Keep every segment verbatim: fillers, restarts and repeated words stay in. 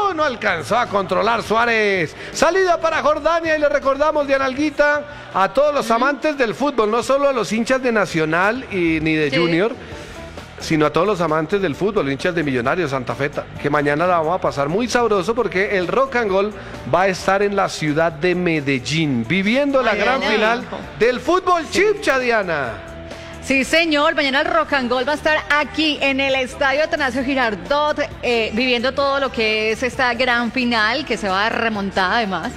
No, no alcanzó a controlar Suárez. Salida para Jordania y le recordamos, Diana Alguita, a todos los amantes del fútbol, no solo a los hinchas de Nacional y ni de Sí. Junior, sino a todos los amantes del fútbol, hinchas de Millonarios, Santa Fe, que mañana la vamos a pasar muy sabroso porque el Rock and Roll va a estar en la ciudad de Medellín, viviendo la Ay, gran Diana. final del fútbol chipcha, Diana. Sí, señor, mañana el Rock and Roll va a estar aquí en el Estadio Atanasio Girardot, eh, viviendo todo lo que es esta gran final, que se va a remontar además.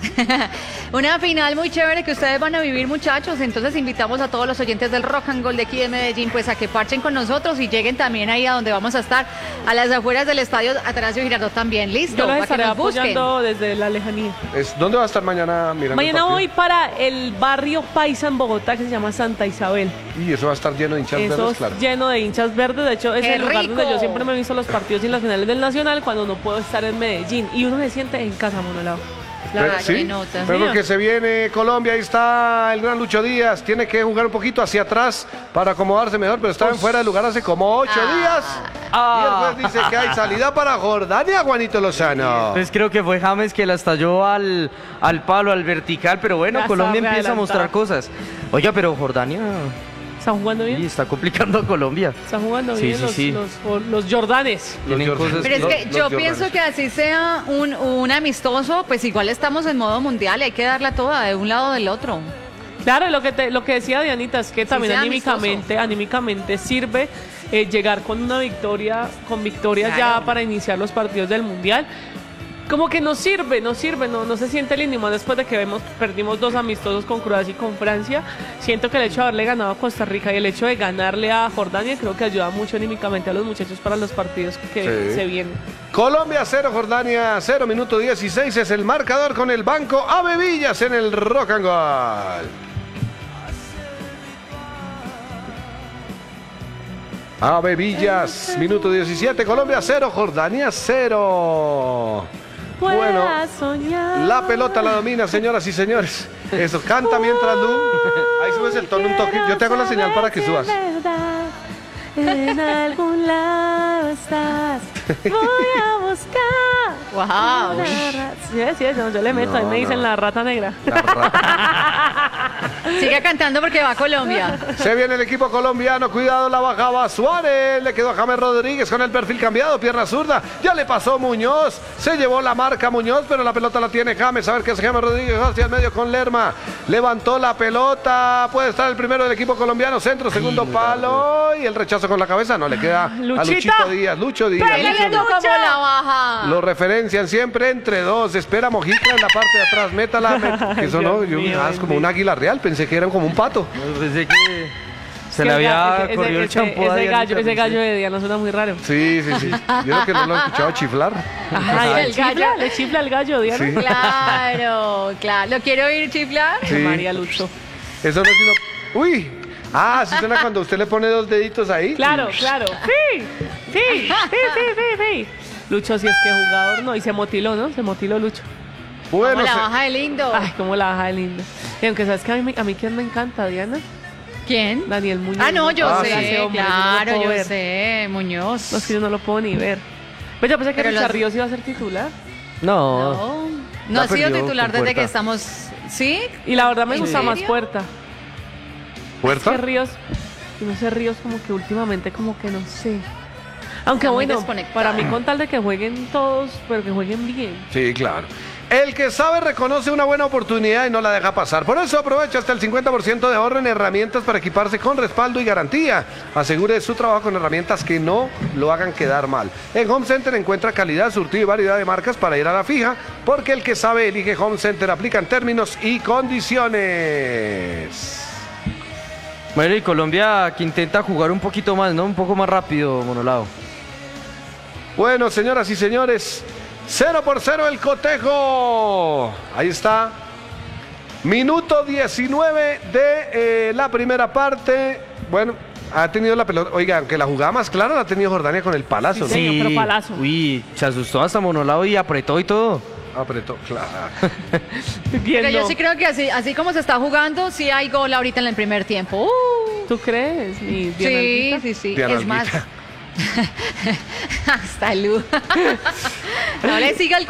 Una final muy chévere que ustedes van a vivir, muchachos, entonces invitamos a todos los oyentes del Rock and Roll de aquí de Medellín, pues a que parchen con nosotros y lleguen también ahí a donde vamos a estar, a las afueras del Estadio Atanasio Girardot también, listo, Yo los para que estaré nos busquen. apoyando desde la lejanía. Es, ¿Dónde va a estar mañana mirando Mañana el partido? voy para el barrio Paisa en Bogotá que se llama Santa Isabel. Y eso va a estar lleno de hinchas Eso verdes, es claro. lleno de hinchas verdes. De hecho, es ¡Qué el lugar donde rico! yo siempre me he visto los partidos y las finales del Nacional cuando no puedo estar en Medellín. Y uno se siente en casa, monolado. Pero, Ay, sí, qué nota. pero Señor. que se viene Colombia, ahí está el gran Lucho Díaz, tiene que jugar un poquito hacia atrás para acomodarse mejor, pero estaba en fuera de lugar hace como ocho Ah. días. Ah. Y el juez dice que hay salida para Jordania, Juanito Lozano. Pues creo que fue James que la estalló al, al palo, al vertical, pero bueno, Ya Colombia sabe empieza a mostrar adelantar. cosas. Oiga, pero Jordania ¿Está jugando sí, bien? está complicando a Colombia. Está jugando Sí, bien sí, los, sí. Los, o- los Jordanes. Tienen Jordan- cosas Pero es Los- que los yo Jordanes. pienso que así sea un, un amistoso, pues igual estamos en modo mundial y hay que darla toda de un lado o del otro. Claro, lo que te, lo que decía Dianita es que también sea anímicamente, anímicamente sirve eh, llegar con una victoria, con victorias Claro. ya para iniciar los partidos del Mundial. Como que nos sirve, nos sirve, no, no se siente lindo, y más después de que vemos, perdimos dos amistosos con Croacia y con Francia. Siento que el hecho de haberle ganado a Costa Rica y el hecho de ganarle a Jordania creo que ayuda mucho anímicamente a los muchachos para los partidos que Sí. se vienen. Colombia cero, Jordania cero, minuto dieciséis es el marcador con el banco Ave Villas en el Rock and Roll. Ave Villas, minuto diecisiete, Colombia cero, Jordania cero. Bueno, Pueda soñar. la pelota la domina, señoras y señores. Eso, canta mientras Lu. Ahí subes el tono un toque. Yo te hago la señal para que subas. En algún lado estás. Voy a buscar. Wow. una ra- Sí, sí, eso, yo le meto. No, ahí me dicen no. la rata negra. La rata. Sigue cantando porque va a Colombia. Se viene el equipo colombiano, cuidado, la bajaba Suárez, le quedó a James Rodríguez con el perfil cambiado, pierna zurda, ya le pasó Muñoz, se llevó la marca Muñoz, pero la pelota la tiene James, a ver qué hace James Rodríguez hacia el medio con Lerma, levantó la pelota, puede estar el primero del equipo colombiano, centro, segundo palo, y el rechazo con la cabeza, no le queda a Luchita. Luchito Díaz, Lucho Díaz, Pégale, Lucho Viendo Díaz. cómo la baja. Lo referencian siempre entre dos. Espera Mojica en la parte de atrás. Métala. met- que eso no, Dios yo, mío, ah, es como bendito. un águila real. Pensé que era como un pato. Yo pensé que se Que le el ga- había ese- corrido el ese- champú a Ese Dianita, gallo, ese pensé. gallo de Diana suena muy raro. Sí, sí, sí. Yo creo que no lo he escuchado chiflar. Ay, el el chifla, gallo. le chifla el gallo, Diana. Sí. Claro, claro. ¿Lo quiero oír chiflar? Sí. María Lucho. Eso no es sino. ¡Uy! Ah, sí suena cuando usted le pone dos deditos ahí. Claro, claro. Sí, sí, sí, sí, sí, sí. Lucho, si es que jugador, no, y se motiló, ¿no? Se motiló Lucho. Bueno, Como la se- baja de lindo. Ay, cómo la baja de lindo. Y aunque sabes que a mí, me- a mí quién me encanta, Diana, ¿Quién? Daniel Muñoz. Ah, no, yo Ah, sé, sí. Ese hombre, yo no lo claro, puedo yo ver. sé, Muñoz. No, es que yo no lo puedo ni ver. Pues yo pensé que Pero Richard los- Ríos iba a ser titular. No, No, no La ha sido perdió titular con desde Puerta. que estamos. ¿Sí? Y la verdad me ¿En gusta más serio? Puerta. ¿Puerta? Es que Ríos, no sé, Ríos como que últimamente como que no sé. Aunque Está muy bueno, desconectado. para mí con tal de que jueguen todos, pero que jueguen bien. Sí, claro. El que sabe reconoce una buena oportunidad y no la deja pasar. Por eso aprovecha hasta el cincuenta por ciento de ahorro en herramientas para equiparse con respaldo y garantía. Asegure su trabajo con herramientas que no lo hagan quedar mal. En Home Center encuentra calidad, surtido y variedad de marcas para ir a la fija, porque el que sabe elige Home Center. Aplican términos y condiciones. bueno, y Colombia que intenta jugar un poquito más, ¿no? Un poco más rápido, Monolao. Bueno, señoras y señores, cero por cero el cotejo. Ahí está. Minuto diecinueve de eh, la primera parte. Bueno, ha tenido la pelota. Oiga, aunque la jugada más clara la ha tenido Jordania con el palazo. Sí, ¿no? señor, pero palazo. Uy, se asustó hasta Monolao y apretó y todo. Apretó, claro. Bien, Pero yo no. sí creo que así, así como se está jugando, sí hay gol ahorita en el primer tiempo. Uh, ¿Tú crees? Mi sí, Dianalguita? sí, sí. Diana Es más. Alguita. Hasta Lu. No le siga el